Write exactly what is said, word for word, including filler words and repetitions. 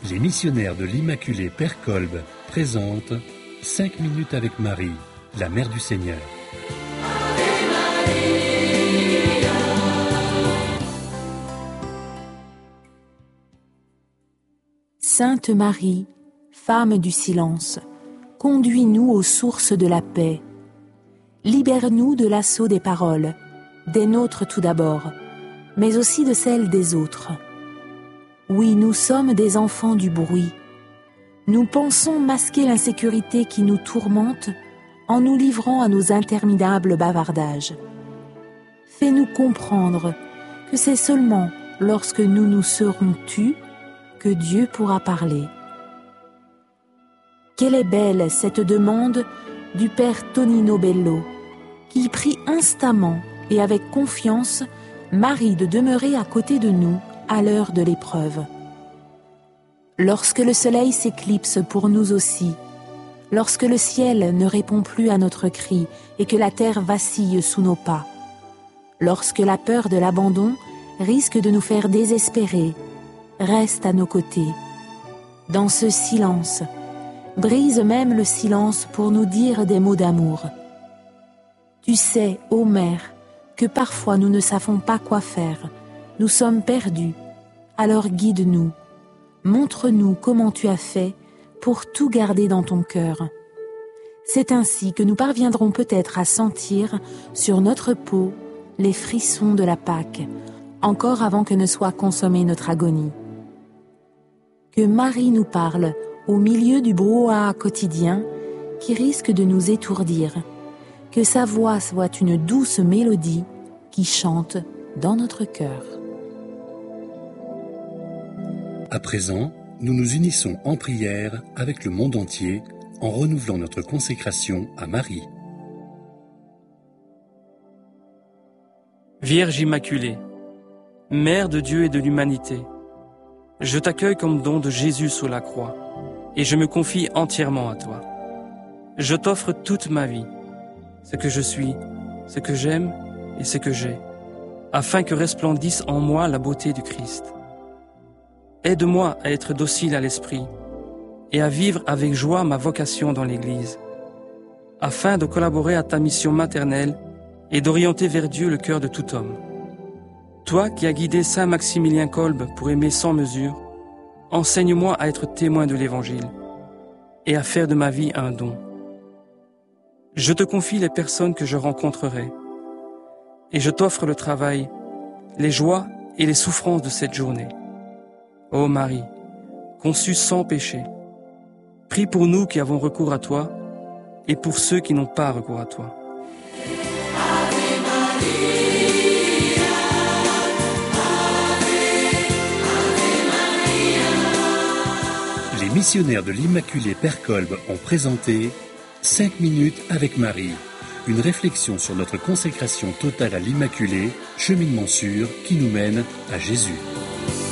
Les missionnaires de l'Immaculée Père Kolb présentent cinq minutes avec Marie, la Mère du Seigneur. Sainte Marie, femme du silence, conduis-nous aux sources de la paix. Libère-nous de l'assaut des paroles, des nôtres tout d'abord, mais aussi de celles des autres. Oui, nous sommes des enfants du bruit. Nous pensons masquer l'insécurité qui nous tourmente en nous livrant à nos interminables bavardages. Fais-nous comprendre que c'est seulement lorsque nous nous serons tus que Dieu pourra parler. Quelle est belle cette demande du Père Tonino Bello, qui prie instamment et avec confiance Marie de demeurer à côté de nous à l'heure de l'épreuve. Lorsque le soleil s'éclipse pour nous aussi, lorsque le ciel ne répond plus à notre cri et que la terre vacille sous nos pas, lorsque la peur de l'abandon risque de nous faire désespérer, reste à nos côtés. Dans ce silence, brise même le silence pour nous dire des mots d'amour. Tu sais, ô Mère, que parfois nous ne savons pas quoi faire, nous sommes perdus, alors guide-nous, montre-nous comment tu as fait pour tout garder dans ton cœur. C'est ainsi que nous parviendrons peut-être à sentir sur notre peau les frissons de la Pâque, encore avant que ne soit consommée notre agonie. Que Marie nous parle au milieu du brouhaha quotidien qui risque de nous étourdir, que sa voix soit une douce mélodie qui chante dans notre cœur. À présent, nous nous unissons en prière avec le monde entier en renouvelant notre consécration à Marie. Vierge Immaculée, Mère de Dieu et de l'humanité, je t'accueille comme don de Jésus sous la croix et je me confie entièrement à toi. Je t'offre toute ma vie, ce que je suis, ce que j'aime et ce que j'ai, afin que resplendisse en moi la beauté du Christ. Aide-moi à être docile à l'esprit et à vivre avec joie ma vocation dans l'Église, afin de collaborer à ta mission maternelle et d'orienter vers Dieu le cœur de tout homme. Toi qui as guidé Saint Maximilien Kolb pour aimer sans mesure, enseigne-moi à être témoin de l'Évangile et à faire de ma vie un don. Je te confie les personnes que je rencontrerai et je t'offre le travail, les joies et les souffrances de cette journée. Ô Marie, conçue sans péché, prie pour nous qui avons recours à toi et pour ceux qui n'ont pas recours à toi. Ave Maria, Ave, Ave Maria. Les missionnaires de l'Immaculée Père Kolb ont présenté cinq minutes avec Marie, une réflexion sur notre consécration totale à l'Immaculée, cheminement sûr qui nous mène à Jésus.